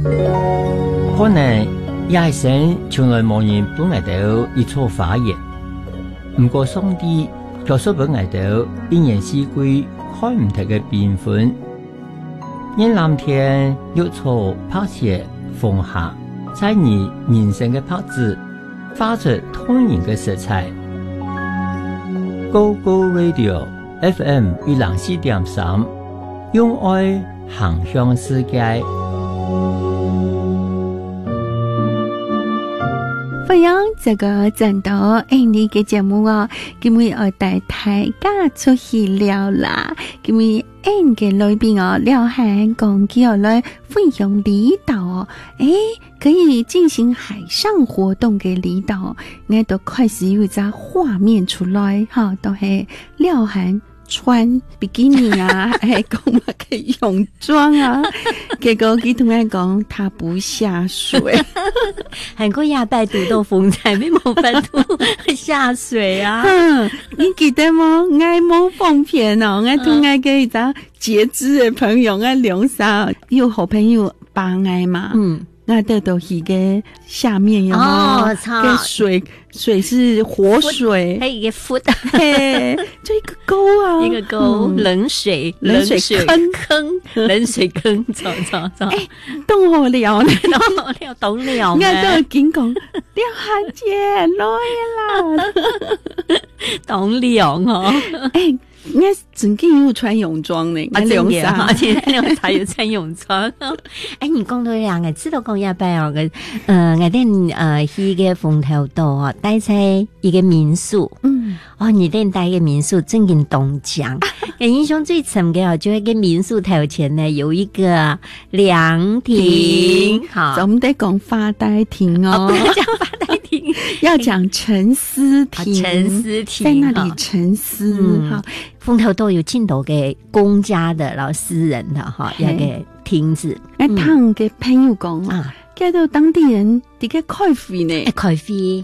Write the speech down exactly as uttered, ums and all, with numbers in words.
可能也生從來冇人本嚟到一錯發言，唔過上帝卻說本嚟到一年四季開唔同嘅變換，因藍天有錯拍攝風下，在你人生嘅拍子發出通然嘅色彩。Go Go Radio F M 一零四點三，用愛行向世界。 歡迎這個真到印尼嘅節目啊！今日我帶大家出去聊啦。今日印嘅裏邊哦，聊係講起來分享離島哦，誒，可以進行海上活動嘅離島，我都開始有一個畫面出來，哈，都係聊係穿比基尼啊，誒，講乜嘅泳裝啊，結果佢同我講，他不下水。 韓國亞拜獨到風采，沒冇辦法下水啊！ 嗯，你記得嗎？我冇放片哦，我同我嘅一個截肢嘅朋友，我兩三有好朋友幫我嘛，嗯，我得到去嘅下面有冇？嘅水水是活水， 還有一個 foot， 嘿，就一個溝啊， 一個溝，冷水冷水坑坑，冷水坑，走走走， 誒，懂我了呢， 懂我了，懂了， 我都緊講，廖下姐來啦， 懂了哦， 誒。我曾經有穿泳裝呢， 啊， 兩衫， 而且兩衫有穿泳裝。哎，你講到兩個，知道講一擺哦個，呃，我哋呃去個風頭島哦，帶在一個民宿，嗯，哦，你哋帶一個民宿正經東江，我印象最深嘅哦，就係個民宿頭前呢有一個涼亭，好， 我們得講發呆亭哦， 講發呆亭， 要講沉思亭， 沉思亭， 在那裡沉思，好。 風頭島有進到嘅公家的，然後私人的哈，一個亭子。 我聽嘅朋友講啊，叫到當地人啲嘅開會呢， 開會